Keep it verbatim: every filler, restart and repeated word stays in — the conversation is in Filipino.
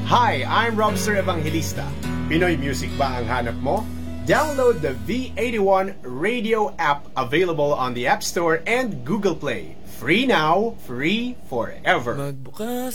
Hi, I'm Robster Evangelista. Pinoy music ba ang hanap mo? Download the V eighty-one radio app available on the App Store and Google Play. Free now, free forever. Magbukas